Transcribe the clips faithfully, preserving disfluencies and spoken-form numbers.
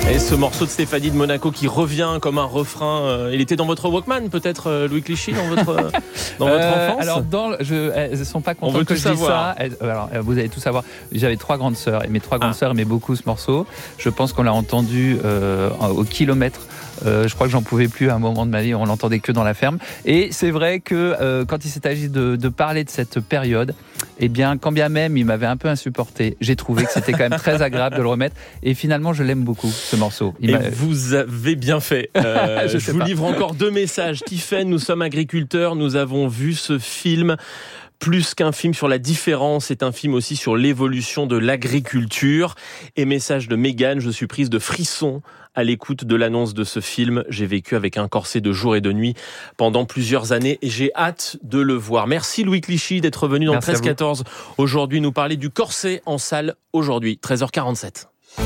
Et ce morceau de Stéphanie de Monaco qui revient comme un refrain, euh, il était dans votre Walkman peut-être, euh, Louis Clichy, dans votre, euh, dans votre euh, enfance. Alors, dans, je, elles ne sont pas contentes que je dise ça. Elles, alors, vous allez tout savoir. J'avais trois grandes sœurs et mes trois grandes ah. sœurs aimaient beaucoup ce morceau. Je pense qu'on l'a entendu euh, au kilomètre. Euh, je crois que j'en pouvais plus à un moment de ma vie, on l'entendait que dans la ferme. Et c'est vrai que euh, quand il s'est agi de, de parler de cette période, eh bien, quand bien même il m'avait un peu insupporté, j'ai trouvé que c'était quand même très agréable de le remettre. Et finalement, je l'aime beaucoup, ce morceau. Il et m'a... vous avez bien fait. Euh, je je vous pas. livre encore deux messages. Tiffaine, nous sommes agriculteurs, nous avons vu ce film. Plus qu'un film sur la différence, c'est un film aussi sur l'évolution de l'agriculture. Et message de Mégane, je suis prise de frissons à l'écoute de l'annonce de ce film. J'ai vécu avec un corset de jour et de nuit pendant plusieurs années et j'ai hâte de le voir. Merci Louis Clichy d'être venu dans Merci le treize quatorze aujourd'hui nous parler du corset en salle aujourd'hui, treize heures quarante-sept.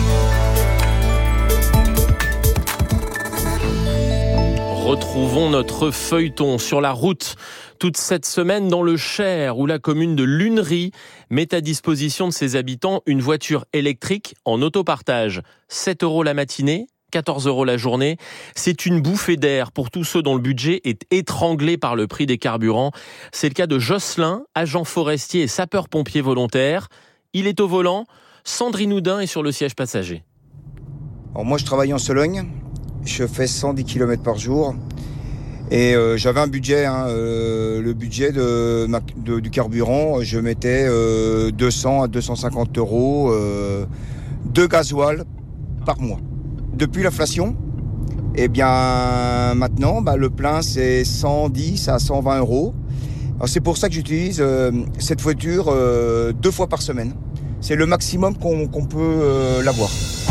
Retrouvons notre feuilleton sur la route toute cette semaine dans le Cher où la commune de Lunery met à disposition de ses habitants une voiture électrique en autopartage. sept euros la matinée, quatorze euros la journée. C'est une bouffée d'air pour tous ceux dont le budget est étranglé par le prix des carburants. C'est le cas de Jocelyn, agent forestier et sapeur-pompier volontaire. Il est au volant. Sandrine Houdin est sur le siège passager. Alors moi je travaille en Sologne. Je fais cent dix kilomètres par jour et euh, j'avais un budget, hein, euh, le budget de, de, du carburant, je mettais euh, deux cents à deux cent cinquante euros euh, de gasoil par mois. Depuis l'inflation, eh bien maintenant bah, le plein c'est cent dix à cent vingt euros. Alors, c'est pour ça que j'utilise euh, cette voiture euh, deux fois par semaine. C'est le maximum qu'on, qu'on peut euh, l'avoir.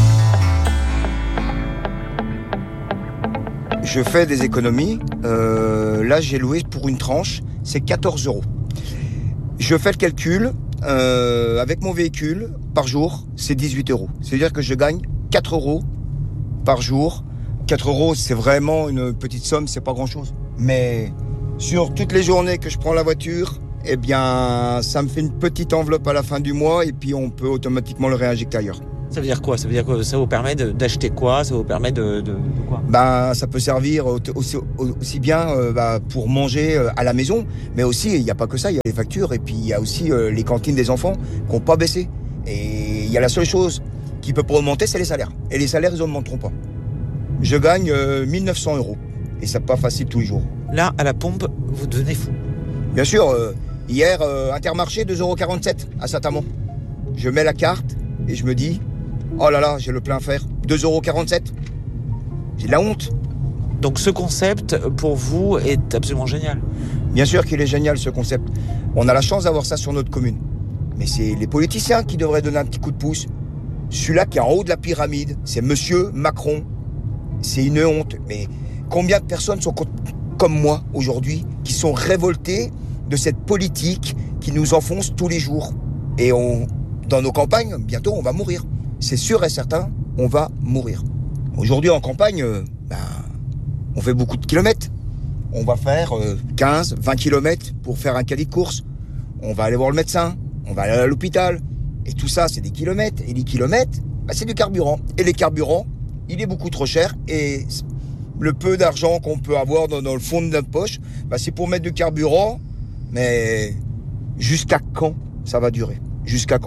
Je fais des économies. Euh, là, j'ai loué pour une tranche, c'est quatorze euros. Je fais le calcul, euh, avec mon véhicule, par jour, c'est dix-huit euros. C'est-à-dire que je gagne quatre euros par jour. quatre euros, c'est vraiment une petite somme, c'est pas grand-chose. Mais sur toutes les journées que je prends la voiture, eh bien, ça me fait une petite enveloppe à la fin du mois et puis on peut automatiquement le réinjecter ailleurs. Ça veut dire quoi ? Ça veut dire que ça vous permet de, d'acheter quoi ? Ça vous permet de, de, de quoi ? Ben, ça peut servir aussi, aussi bien euh, bah, pour manger à la maison, mais aussi, il n'y a pas que ça, il y a les factures, et puis il y a aussi euh, les cantines des enfants qui n'ont pas baissé. Et il y a la seule chose qui peut pas augmenter, c'est les salaires. Et les salaires, ils n'augmenteront pas. Je gagne euh, mille neuf cents euros, et c'est pas facile tous les jours. Là, à la pompe, vous devenez fou. Bien sûr, euh, hier, euh, Intermarché, deux euros quarante-sept à Saint-Amand. Je mets la carte, et je me dis... Oh là là, j'ai le plein à faire. deux euros quarante-sept. J'ai de la honte. Donc ce concept, pour vous, est absolument génial. Bien sûr qu'il est génial, ce concept. On a la chance d'avoir ça sur notre commune. Mais c'est les politiciens qui devraient donner un petit coup de pouce. Celui-là qui est en haut de la pyramide, c'est Monsieur Macron. C'est une honte. Mais combien de personnes sont comme moi, aujourd'hui, qui sont révoltées de cette politique qui nous enfonce tous les jours. Et on, dans nos campagnes, bientôt, on va mourir. C'est sûr et certain, on va mourir. Aujourd'hui, en campagne, euh, ben, on fait beaucoup de kilomètres. On va faire euh, quinze, vingt kilomètres pour faire un caddie de course. On va aller voir le médecin, on va aller à l'hôpital. Et tout ça, c'est des kilomètres. Et les kilomètres, ben, c'est du carburant. Et les carburants, il est beaucoup trop cher. Et le peu d'argent qu'on peut avoir dans, dans le fond de notre poche, ben, c'est pour mettre du carburant. Mais jusqu'à quand ça va durer ? Jusqu'à quand ?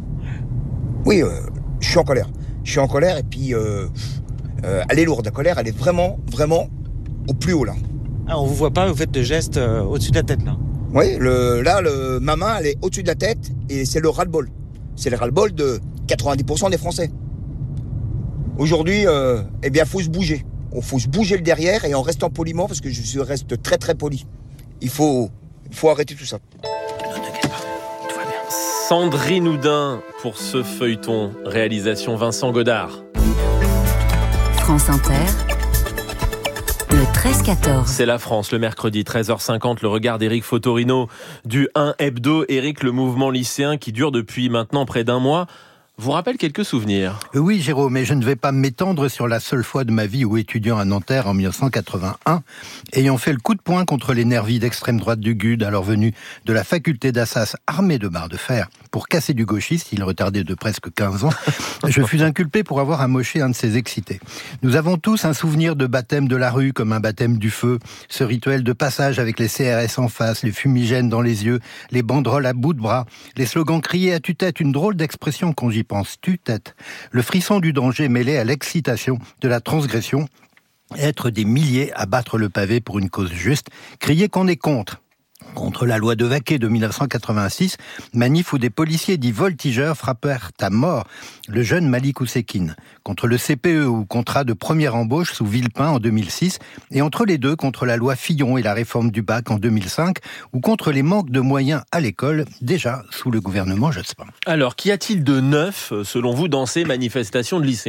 Oui, euh, je suis en colère. Je suis en colère et puis euh, euh, elle est lourde. La colère, elle est vraiment, vraiment au plus haut là. Ah, on vous voit pas, vous faites des gestes euh, au-dessus de la tête là. Oui, le, là, le, ma main, elle est au-dessus de la tête et c'est le ras-le-bol. C'est le ras-le-bol de quatre-vingt-dix pour cent des Français. Aujourd'hui, euh, eh bien, faut se bouger. Il faut se bouger le derrière et en restant poliment parce que je reste très très poli. Il faut, il faut arrêter tout ça. Sandrine Houdin pour ce feuilleton. Réalisation Vincent Godard. France Inter, le treize quatorze. C'est la France, le mercredi, treize heures cinquante, le regard d'Éric Fotorino du un Hebdo. Éric, le mouvement lycéen qui dure depuis maintenant près d'un mois, vous rappelle quelques souvenirs. Oui, Jérôme, mais je ne vais pas m'étendre sur la seule fois de ma vie où étudiant à Nanterre en dix-neuf cent quatre-vingt-un, ayant fait le coup de poing contre les nervis d'extrême droite du G U D, alors venus de la faculté d'Assas armée de barres de fer pour casser du gauchiste, il retardait de presque quinze ans, je fus inculpé pour avoir amoché un de ses excités. Nous avons tous un souvenir de baptême de la rue comme un baptême du feu, ce rituel de passage avec les C R S en face, les fumigènes dans les yeux, les banderoles à bout de bras, les slogans criés à tue-tête, une drôle d'expression quand j'y pense, tue-tête, le frisson du danger mêlé à l'excitation de la transgression, être des milliers à battre le pavé pour une cause juste, crier qu'on est contre. Contre la loi de Vaquet de dix-neuf cent quatre-vingt-six, manif où des policiers dits voltigeurs frappèrent à mort le jeune Malik Oussekine. Contre le C P E ou contrat de première embauche sous Villepin en deux mille six, et entre les deux contre la loi Fillon et la réforme du bac en deux mille cinq, ou contre les manques de moyens à l'école, déjà sous le gouvernement Jospin. Alors, qu'y a-t-il de neuf, selon vous, dans ces manifestations de lycéens ?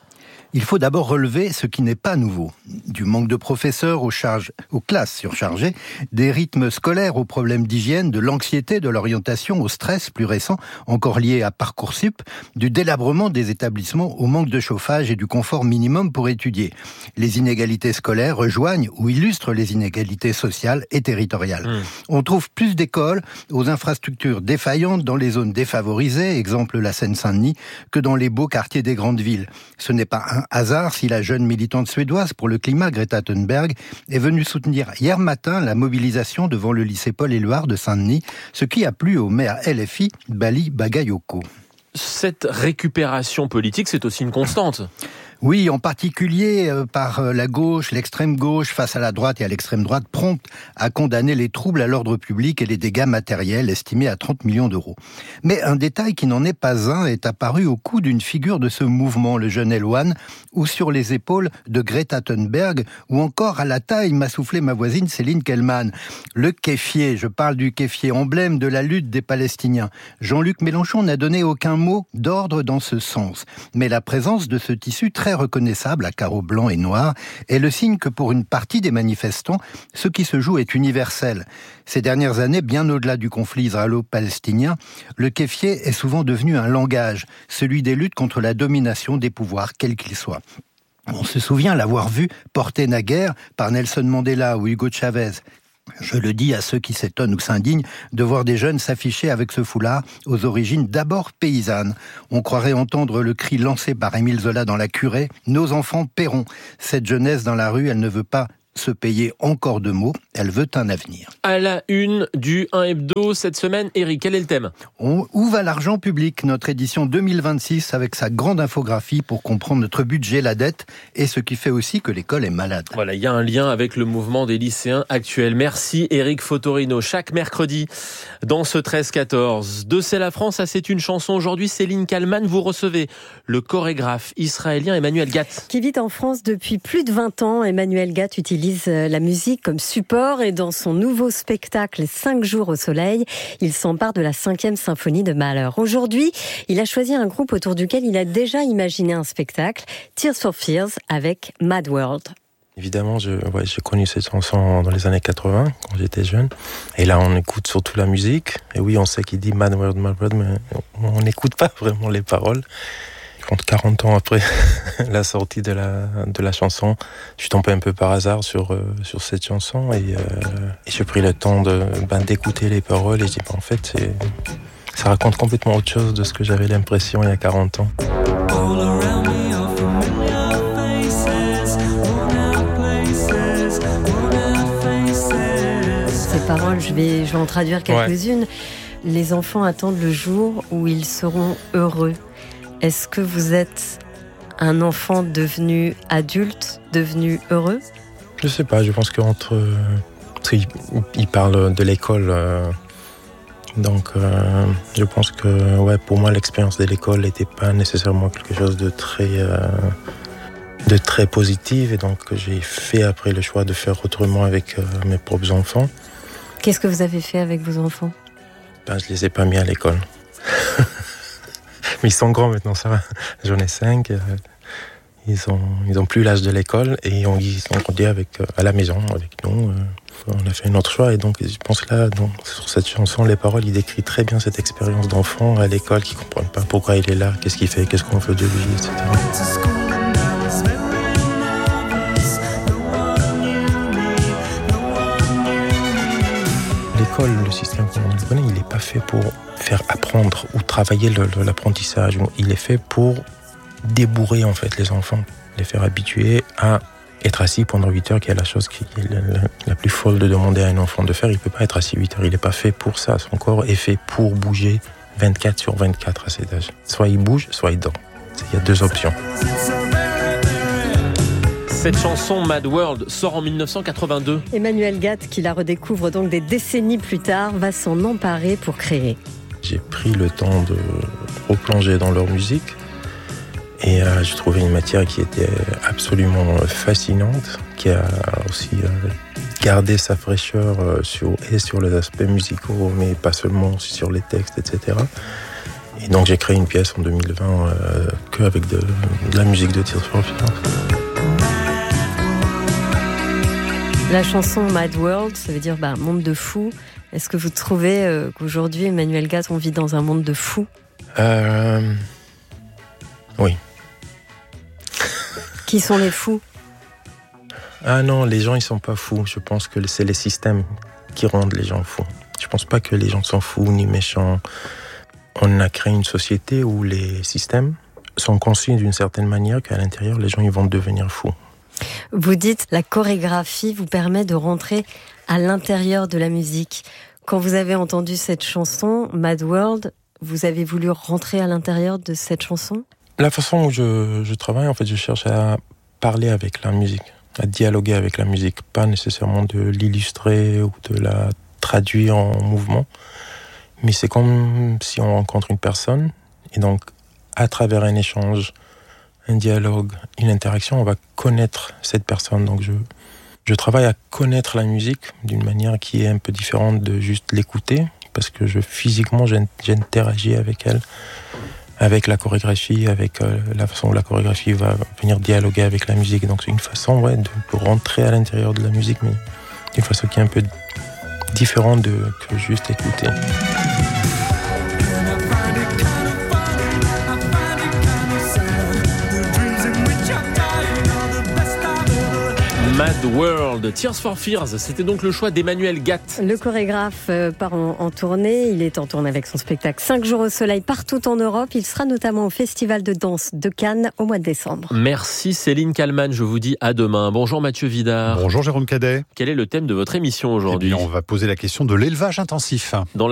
Il faut d'abord relever ce qui n'est pas nouveau. Du manque de professeurs aux, charges, aux classes surchargées, des rythmes scolaires aux problèmes d'hygiène, de l'anxiété, de l'orientation, au stress plus récent, encore lié à Parcoursup, du délabrement des établissements au manque de chauffage et du confort minimum pour étudier. Les inégalités scolaires rejoignent ou illustrent les inégalités sociales et territoriales. Mmh. On trouve plus d'écoles aux infrastructures défaillantes dans les zones défavorisées, exemple la Seine-Saint-Denis, que dans les beaux quartiers des grandes villes. Ce n'est pas un hasard si la jeune militante suédoise pour le climat, Greta Thunberg, est venue soutenir hier matin la mobilisation devant le lycée Paul-Éluard de Saint-Denis, ce qui a plu au maire L F I, Bali Bagayoko. Cette récupération politique, c'est aussi une constante. Oui, en particulier euh, par euh, la gauche, l'extrême gauche, face à la droite et à l'extrême droite, prompte à condamner les troubles à l'ordre public et les dégâts matériels estimés à trente millions d'euros. Mais un détail qui n'en est pas un est apparu au cou d'une figure de ce mouvement, le jeune Elwan, ou sur les épaules de Greta Thunberg, ou encore à la taille, m'a soufflé ma voisine Céline Kellman. Le kéfier, je parle du kéfier, emblème de la lutte des Palestiniens. Jean-Luc Mélenchon n'a donné aucun mot d'ordre dans ce sens. Mais la présence de ce tissu très reconnaissable à carreaux blancs et noirs est le signe que pour une partie des manifestants, ce qui se joue est universel. Ces dernières années, bien au-delà du conflit israélo-palestinien, le kéfier est souvent devenu un langage, celui des luttes contre la domination des pouvoirs, quels qu'ils soient. On se souvient l'avoir vu porté naguère par Nelson Mandela ou Hugo Chavez. Je le dis à ceux qui s'étonnent ou s'indignent de voir des jeunes s'afficher avec ce foulard aux origines d'abord paysannes. On croirait entendre le cri lancé par Émile Zola dans La Curée « Nos enfants paieront ». Cette jeunesse dans la rue, elle ne veut pas se payer encore de mots, elle veut un avenir. À la une du un Hebdo cette semaine, Eric, quel est le thème ? On, Où va l'argent public ? Notre édition deux mille vingt-six avec sa grande infographie pour comprendre notre budget, la dette et ce qui fait aussi que l'école est malade. Voilà, il y a un lien avec le mouvement des lycéens actuels. Merci Eric Fotorino. Chaque mercredi, dans ce treize quatorze, de C'est la France à C'est une chanson. Aujourd'hui, Céline Kallmann, vous recevez le chorégraphe israélien Emmanuel Gatz. Qui vit en France depuis plus de vingt ans, Emmanuel Gatz utilise la musique comme support et dans son nouveau spectacle cinq jours au soleil, il s'empare de la cinquième symphonie de Mahler. Aujourd'hui, il a choisi un groupe autour duquel il a déjà imaginé un spectacle, Tears for Fears avec Mad World. Évidemment, je, ouais, j'ai connu cette chanson dans les années quatre-vingts, quand j'étais jeune. Et là, on écoute surtout la musique. Et oui, on sait qu'il dit Mad World, Mad World, mais on n'écoute pas vraiment les paroles. quarante ans après la sortie de la, de la chanson, je suis tombé un peu par hasard sur, euh, sur cette chanson et, euh, et j'ai pris le temps de, ben, d'écouter les paroles et je dis, ben, en fait, c'est, ça raconte complètement autre chose de ce que j'avais l'impression il y a quarante ans. Ces paroles, je vais, je vais en traduire quelques-unes. Ouais. Les enfants attendent le jour où ils seront heureux. Est-ce que vous êtes un enfant devenu adulte, devenu heureux ? Je sais pas, je pense qu'entre... Il, il parle de l'école, euh, donc euh, je pense que ouais, pour moi l'expérience de l'école n'était pas nécessairement quelque chose de très, euh, de très positif, et donc j'ai fait après le choix de faire autrement avec euh, mes propres enfants. Qu'est-ce que vous avez fait avec vos enfants ? Ben, je les ai pas mis à l'école. Mais ils sont grands maintenant, ça va. J'en ai cinq. Euh, ils ont, ils ont plus l'âge de l'école et on, ils sont grandis avec, euh, à la maison avec nous. Euh. On a fait un autre choix et donc je pense là, donc, sur cette chanson, les paroles, il décrit très bien cette expérience d'enfant à l'école qui ne comprennent pas pourquoi il est là, qu'est-ce qu'il fait, qu'est-ce qu'on veut de lui, et cetera. L'école, le système qu'on nous connaît, il n'est pas fait pour faire apprendre ou travailler le, le, l'apprentissage. Il est fait pour débourrer en fait les enfants, les faire habituer à être assis pendant huit heures, qui est la chose qui est la, la, la plus folle de demander à un enfant de faire. Il ne peut pas être assis huit heures, il n'est pas fait pour ça. Son corps est fait pour bouger vingt-quatre sur vingt-quatre à cet âge. Soit il bouge, soit il dort. Il y a deux options. Cette chanson Mad World sort en dix-neuf cent quatre-vingt-deux. Emmanuel Gatt, qui la redécouvre donc des décennies plus tard, va s'en emparer pour créer. J'ai pris le temps de replonger dans leur musique et euh, j'ai trouvé une matière qui était absolument fascinante, qui a aussi euh, gardé sa fraîcheur euh, sur, et sur les aspects musicaux, mais pas seulement sur les textes, et cetera. Et donc j'ai créé une pièce en deux mille vingt euh, qu'avec de, de la musique de Tears for Fears. La chanson Mad World, ça veut dire bah, monde de fous. Est-ce que vous trouvez euh, qu'aujourd'hui, Emmanuel Gatt, on vit dans un monde de fous ? euh... Oui. Qui sont les fous ? Ah non, les gens, ils sont pas fous. Je pense que c'est les systèmes qui rendent les gens fous. Je pense pas que les gens sont fous ni méchants. On a créé une société où les systèmes sont conçus d'une certaine manière qu'à l'intérieur, les gens, ils vont devenir fous. Vous dites la chorégraphie vous permet de rentrer à l'intérieur de la musique. Quand vous avez entendu cette chanson, Mad World, vous avez voulu rentrer à l'intérieur de cette chanson ? La façon où je, je travaille, en fait, je cherche à parler avec la musique, à dialoguer avec la musique, pas nécessairement de l'illustrer ou de la traduire en mouvement, mais c'est comme si on rencontre une personne et donc à travers un échange, un dialogue, une interaction, on va connaître cette personne. Donc je, je travaille à connaître la musique d'une manière qui est un peu différente de juste l'écouter, parce que je, physiquement, j'interagis avec elle, avec la chorégraphie, avec euh, la façon dont la chorégraphie va venir dialoguer avec la musique. Donc c'est une façon ouais, de rentrer à l'intérieur de la musique, mais d'une façon qui est un peu différente de, que juste écouter. Mad World, Tears for Fears, c'était donc le choix d'Emmanuel Gatt. Le chorégraphe part en, en tournée, il est en tournée avec son spectacle cinq jours au soleil partout en Europe. Il sera notamment au Festival de danse de Cannes au mois de décembre. Merci Céline Kallmann, je vous dis à demain. Bonjour Mathieu Vidard. Bonjour Jérôme Cadet. Quel est le thème de votre émission aujourd'hui ? Eh bien, on va poser la question de l'élevage intensif. Dans la